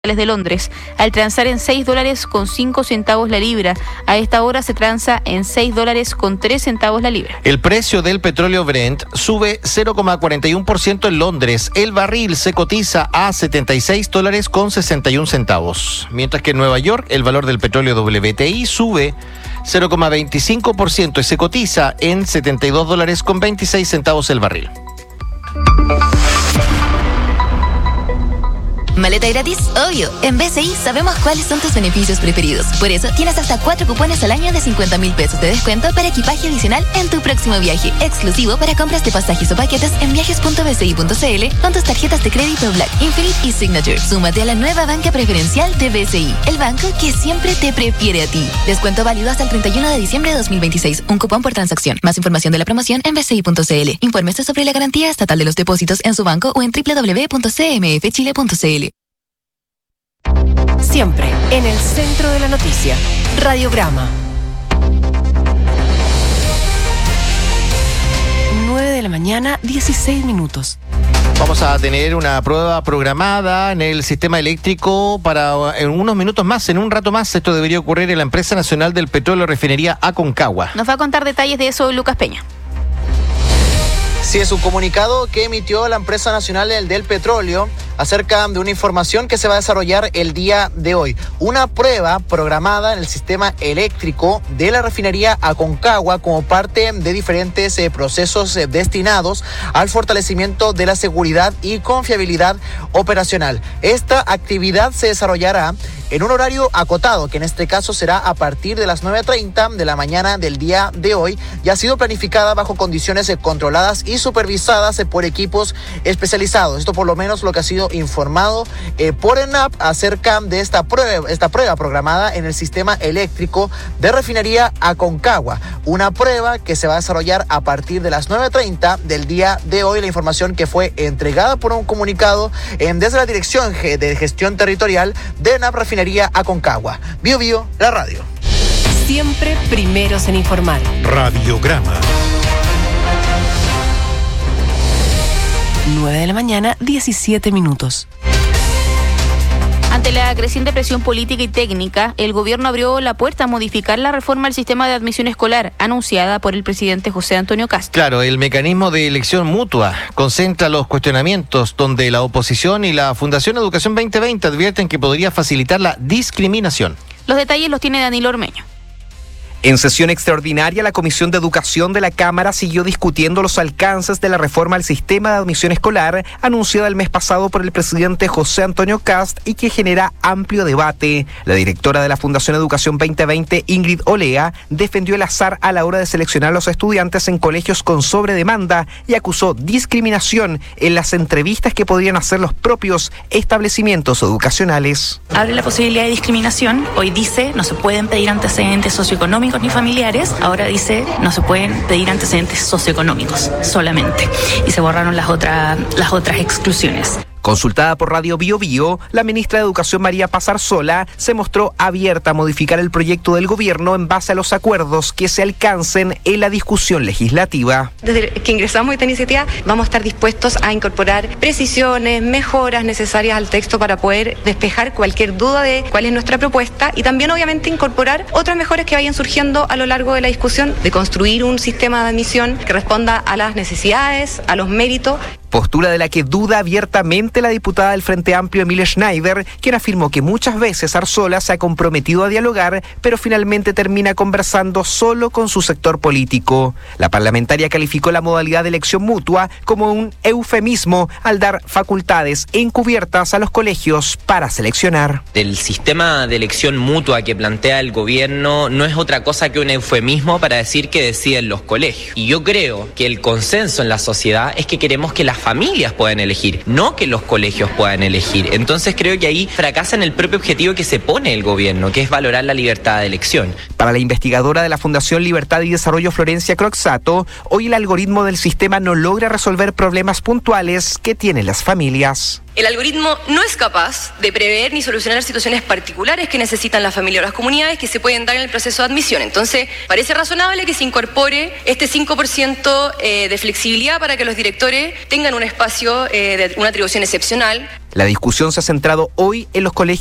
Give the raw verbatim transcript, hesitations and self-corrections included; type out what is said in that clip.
de Londres, al transar en seis dólares con cinco centavos la libra. A esta hora se transa en seis dólares con tres centavos la libra. El precio del petróleo Brent sube cero coma cuarenta y uno por ciento en Londres. El barril se cotiza a setenta y seis dólares con sesenta y un centavos. Mientras que en Nueva York el valor del petróleo W T I sube cero coma veinticinco por ciento y se cotiza en setenta y dos dólares con veintiséis centavos el barril. ¿Maleta gratis? Obvio. En B C I sabemos cuáles son tus beneficios preferidos. Por eso tienes hasta cuatro cupones al año de cincuenta mil pesos de descuento para equipaje adicional en tu próximo viaje. Exclusivo para compras de pasajes o paquetes en viajes punto b c i punto c l con tus tarjetas de crédito Black, Infinite y Signature. Súmate a la nueva banca preferencial de B C I, el banco que siempre te prefiere a ti. Descuento válido hasta el treinta y uno de diciembre de dos mil veintiséis. Un cupón por transacción. Más información de la promoción en b c i punto c l. Infórmese sobre la garantía estatal de los depósitos en su banco o en doble u doble u doble u punto c m f chile punto c l. Siempre en el centro de la noticia. Radiograma. nueve de la mañana, dieciséis minutos. Vamos a tener una prueba programada en el sistema eléctrico para en unos minutos más, en un rato más. Esto debería ocurrir en la empresa nacional del petróleo refinería Aconcagua. Nos va a contar detalles de eso Lucas Peña. Sí, es un comunicado que emitió la empresa nacional del petróleo acerca de una información que se va a desarrollar el día de hoy. Una prueba programada en el sistema eléctrico de la refinería Aconcagua como parte de diferentes eh, procesos eh, destinados al fortalecimiento de la seguridad y confiabilidad operacional. Esta actividad se desarrollará en un horario acotado, que en este caso será a partir de las nueve treinta de la mañana del día de hoy, y ha sido planificada bajo condiciones eh, controladas y supervisadas eh, por equipos especializados. Esto por lo menos lo que ha sido informado eh, por ENAP acerca de esta prueba, esta prueba programada en el sistema eléctrico de refinería Aconcagua. Una prueba que se va a desarrollar a partir de las nueve treinta del día de hoy. La información que fue entregada por un comunicado eh, desde la Dirección de Gestión Territorial de ENAP Refinería Aconcagua. Bio Bio, la radio. Siempre primeros en informar. Radiograma. nueve de la mañana, diecisiete minutos. Ante la creciente presión política y técnica, el gobierno abrió la puerta a modificar la reforma al sistema de admisión escolar anunciada por el presidente José Antonio Kast. Claro, el mecanismo de elección mutua concentra los cuestionamientos donde la oposición y la Fundación Educación veinte veinte advierten que podría facilitar la discriminación. Los detalles los tiene Danilo Ormeño. En sesión extraordinaria, la Comisión de Educación de la Cámara siguió discutiendo los alcances de la reforma al sistema de admisión escolar anunciada el mes pasado por el presidente José Antonio Kast y que genera amplio debate. La directora de la Fundación Educación veinte veinte, Ingrid Olea, defendió el azar a la hora de seleccionar a los estudiantes en colegios con sobredemanda y acusó discriminación en las entrevistas que podrían hacer los propios establecimientos educacionales. Abre la posibilidad de discriminación. Hoy dice no se pueden pedir antecedentes socioeconómicos ni familiares, ahora dice no se pueden pedir antecedentes socioeconómicos solamente, y se borraron las otras las otras exclusiones. Consultada por Radio Bio Bio, la ministra de Educación María Paz Arzola se mostró abierta a modificar el proyecto del gobierno en base a los acuerdos que se alcancen en la discusión legislativa. Desde que ingresamos esta iniciativa vamos a estar dispuestos a incorporar precisiones, mejoras necesarias al texto para poder despejar cualquier duda de cuál es nuestra propuesta y también obviamente incorporar otras mejoras que vayan surgiendo a lo largo de la discusión de construir un sistema de admisión que responda a las necesidades, a los méritos. Postura de la que duda abiertamente la diputada del Frente Amplio Emilia Schneider, quien afirmó que muchas veces Arzola se ha comprometido a dialogar, pero finalmente termina conversando solo con su sector político. La parlamentaria calificó la modalidad de elección mutua como un eufemismo al dar facultades encubiertas a los colegios para seleccionar. El sistema de elección mutua que plantea el gobierno no es otra cosa que un eufemismo para decir que deciden los colegios. Y yo creo que el consenso en la sociedad es que queremos que las familias puedan elegir, no que los colegios puedan elegir. Entonces creo que ahí fracasa en el propio objetivo que se pone el gobierno, que es valorar la libertad de elección. Para la investigadora de la Fundación Libertad y Desarrollo Florencia Croxato, hoy el algoritmo del sistema no logra resolver problemas puntuales que tienen las familias. El algoritmo no es capaz de prever ni solucionar situaciones particulares que necesitan la familia o las comunidades que se pueden dar en el proceso de admisión. Entonces, parece razonable que se incorpore este cinco por ciento eh, de flexibilidad para que los directores tengan un espacio eh, de una atribución excepcional. La discusión se ha centrado hoy en los colegios